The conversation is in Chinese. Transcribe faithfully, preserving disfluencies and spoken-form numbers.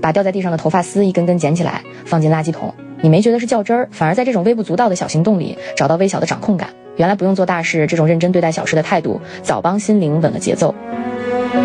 把掉在地上的头发丝一根根捡起来，放进垃圾桶。你没觉得是较真儿，反而在这种微不足道的小行动里找到微小的掌控感。原来不用做大事，这种认真对待小事的态度，早帮心灵稳了节奏。